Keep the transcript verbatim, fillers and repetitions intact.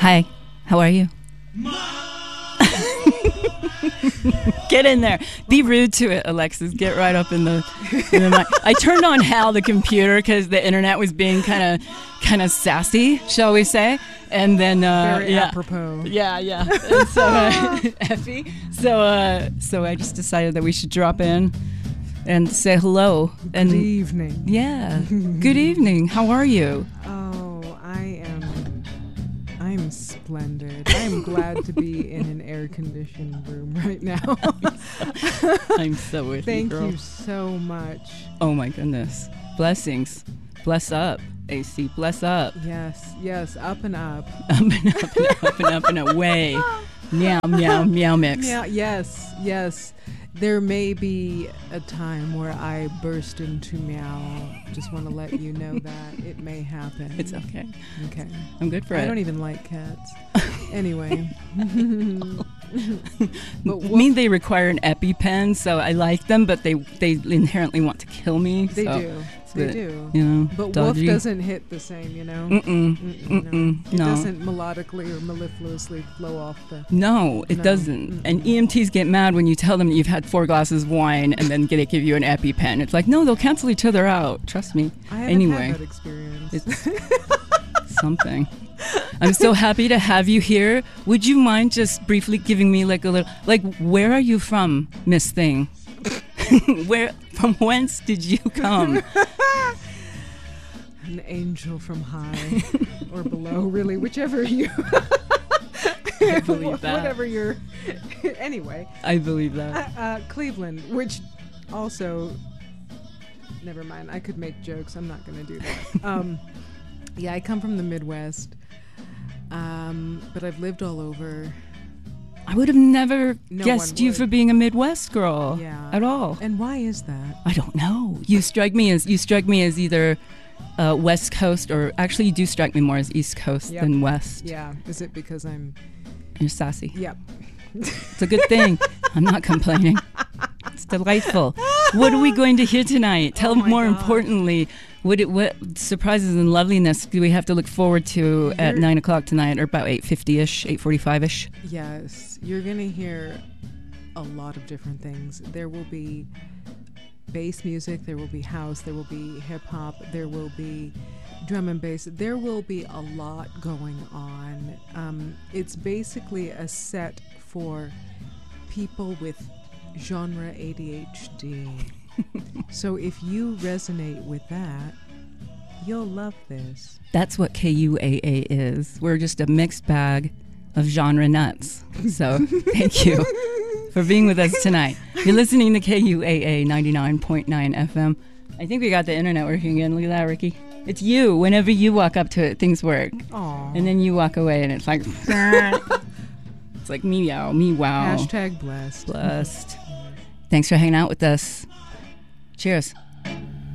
Hi, how are you? Get in there. Be rude to it, Alexis. Get right up in the, in the mic. I turned on Hal, the computer, because the internet was being kind of kind of sassy, shall we say. And then, uh, Very yeah. apropos. Yeah, yeah. And so, uh, Effie. So, uh, so I just decided that we should drop in and say hello. And Good evening. yeah. Good evening. How are you? Oh, I am. I'm splendid. I'm glad to be in an air-conditioned room right now. I'm so with Thank you, girl. you so much. Oh my goodness. Blessings. Bless up, A C. Bless up. Yes, yes, up and up. Up and up and up and up and away. Meow, meow, meow mix. Yeah, yes, yes. There may be a time where I burst into meow. Just want to let you know that it may happen. It's okay. Okay. I'm good for I it. don't even like cats. Anyway. But I mean, they require an EpiPen, so I like them, but they, they inherently want to kill me. They so do. They bit, do. You know, But dodgy. wolf doesn't hit the same, you know? Mm-mm. Mm-mm, Mm-mm. no. It No. doesn't melodically or mellifluously flow off the... No, it No. doesn't. Mm-mm. And E M Ts get mad when you tell them that you've had four glasses of wine and then they give you an EpiPen. It's like, no, they'll cancel each other out. Trust me. I haven't Anyway, had that experience. it's something. I'm so happy to have you here. Would you mind just briefly giving me like a little, like, where are you from, Miss Thing? Where, from whence did you come? An angel from high or below, really, whichever you... I believe that. Whatever you're... Anyway. I believe that. Uh, uh, Cleveland, which also... Never mind, I could make jokes. I'm not going to do that. Um, yeah, I come from the Midwest, um, but I've lived all over. I would have never No guessed one you would. for being a Midwest girl. Yeah. At all. And why is that? I don't know. You strike me as you strike me as either uh, West Coast or actually you do strike me more as East Coast Yep. than West. Yeah, is it because I'm... You're sassy. Yep. It's a good thing. I'm not complaining. It's delightful. What are we going to hear tonight? Tell Oh my more God. importantly, what it, what surprises and loveliness do we have to look forward to at You're- nine o'clock tonight, or about eight fifty ish, eight forty five ish? Yes, you're going to hear a lot of different things. There will be bass music, there will be house, there will be hip hop, there will be drum and bass. There will be a lot going on. Um, it's basically a set for people with genre A D H D. So if you resonate with that, you'll love this. That's what K U A A is. We're just a mixed bag of genre nuts. So thank you for being with us tonight. You're listening to K U A A ninety-nine point nine F M. I think we got the internet working again. Look at that, Ricky. It's you. Whenever you walk up to it, things work. Aww. And then you walk away and it's like... It's like meow, me wow. Hashtag blessed. Blessed. Thanks for hanging out with us. Cheers.